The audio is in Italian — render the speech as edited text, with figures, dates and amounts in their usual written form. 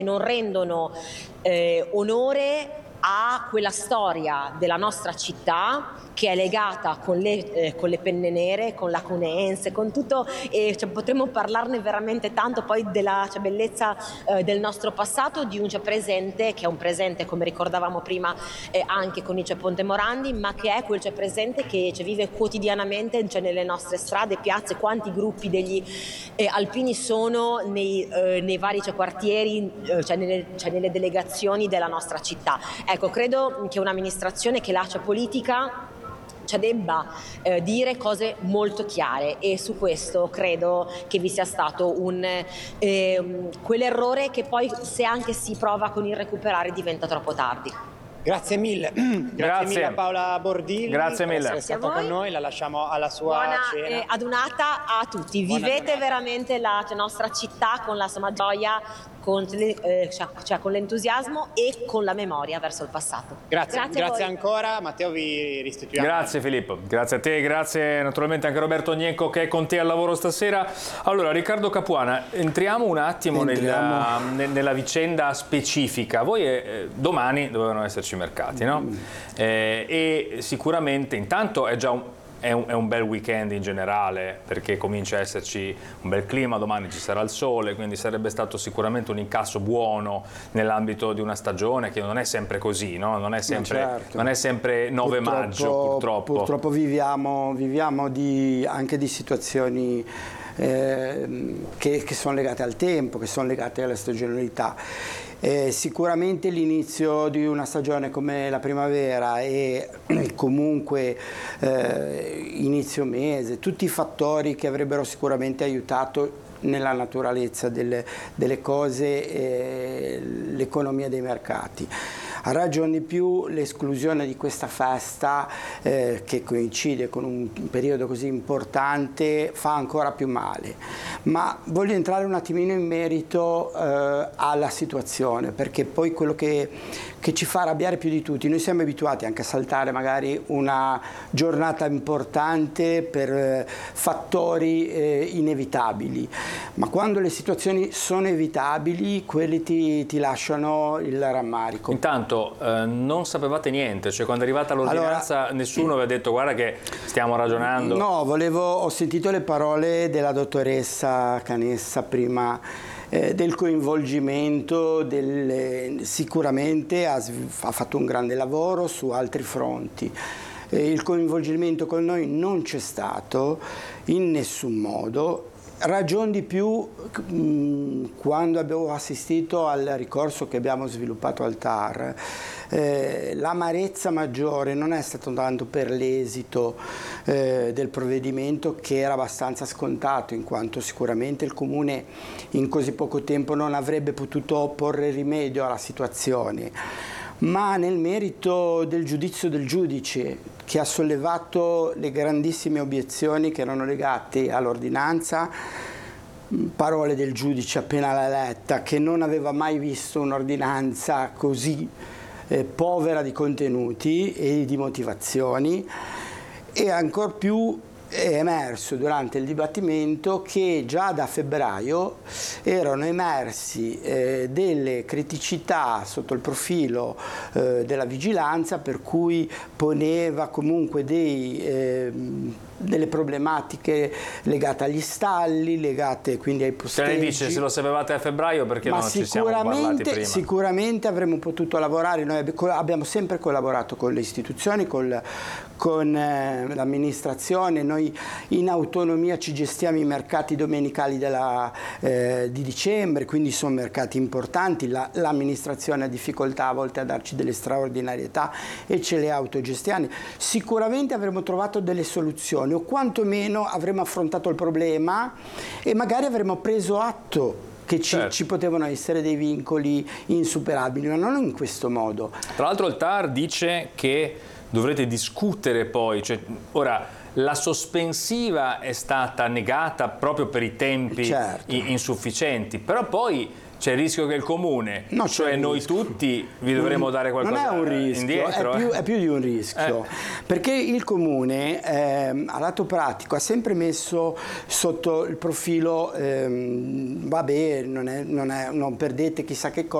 non rendono onore a quella storia della nostra città che è legata con le penne nere, con la Cuneense, con tutto, e potremmo parlarne veramente tanto poi della bellezza del nostro passato, di un presente che è un presente, come ricordavamo prima, anche con il Ponte Morandi, ma che è quel presente che vive quotidianamente nelle nostre strade, piazze. Quanti gruppi degli alpini sono nei vari quartieri, nelle delegazioni della nostra città. Ecco, credo che un'amministrazione che lascia politica debba dire cose molto chiare, e su questo credo che vi sia stato quell'errore che poi, se anche si prova con il recuperare, diventa troppo tardi. Grazie mille. Grazie mille a Paola Bordilli. Grazie mille. Per essere stata con noi, la lasciamo alla sua cena. Buona adunata a tutti. Vivete veramente la nostra città con la somma gioia, con l'entusiasmo e con la memoria verso il passato. Grazie ancora. Matteo, vi restituiamo. Grazie Filippo, grazie a te, grazie naturalmente anche a Roberto Gnecco che è con te al lavoro stasera. Allora, Riccardo Capuana, entriamo un attimo nella vicenda specifica. Voi domani dovevano esserci mercati, no? E sicuramente intanto è già un bel weekend in generale, perché comincia a esserci un bel clima, domani ci sarà il sole, quindi sarebbe stato sicuramente un incasso buono nell'ambito di una stagione che non è sempre così, no? Non è sempre 9 maggio, purtroppo. Purtroppo viviamo anche di situazioni che sono legate al tempo, che sono legate alla stagionalità. Sicuramente l'inizio di una stagione come la primavera e comunque inizio mese, tutti i fattori che avrebbero sicuramente aiutato nella naturalezza delle cose l'economia dei mercati. A ragion di più l'esclusione di questa festa che coincide con un periodo così importante fa ancora più male. Ma voglio entrare un attimino in merito alla situazione, perché poi quello che ci fa arrabbiare più di tutti, noi siamo abituati anche a saltare magari una giornata importante per fattori inevitabili, ma quando le situazioni sono evitabili, quelli ti lasciano il rammarico. Intanto non sapevate niente, cioè quando è arrivata l'ordinanza nessuno vi ha detto guarda che stiamo ragionando? No, ho sentito le parole della dottoressa Canessa prima del coinvolgimento, sicuramente ha fatto un grande lavoro su altri fronti. Il coinvolgimento con noi non c'è stato in nessun modo. Ragion di più quando abbiamo assistito al ricorso che abbiamo sviluppato al TAR, l'amarezza maggiore non è stata tanto per l'esito del provvedimento, che era abbastanza scontato, in quanto sicuramente il Comune in così poco tempo non avrebbe potuto porre rimedio alla situazione, ma nel merito del giudizio del giudice, che ha sollevato le grandissime obiezioni che erano legate all'ordinanza. Parole del giudice appena l'ha letta, che non aveva mai visto un'ordinanza così povera di contenuti e di motivazioni, e ancor più è emerso durante il dibattimento che già da febbraio erano emersi delle criticità sotto il profilo della vigilanza, per cui poneva comunque delle problematiche legate agli stalli, legate quindi ai posteggi. Se lei dice se lo sapevate a febbraio, perché non ci siamo parlati prima? Sicuramente avremmo potuto lavorare, noi abbiamo sempre collaborato con le istituzioni, con l'amministrazione, noi in autonomia ci gestiamo i mercati domenicali di dicembre, quindi sono mercati importanti, l'amministrazione ha difficoltà a volte a darci delle straordinarietà e ce le autogestiamo. Sicuramente avremmo trovato delle soluzioni, o quantomeno avremmo affrontato il problema e magari avremmo preso atto che ci potevano essere dei vincoli insuperabili, ma non in questo modo. Tra l'altro il TAR dice che dovrete discutere poi, cioè, ora la sospensiva è stata negata proprio per i tempi insufficienti, però poi C'è il rischio che il comune, No, cioè noi rischio. tutti, vi dovremo dare qualcosa non è un rischio, indietro. è più di un rischio, perché il comune a lato pratico ha sempre messo sotto il profilo vabbè, non perdete chissà che cosa.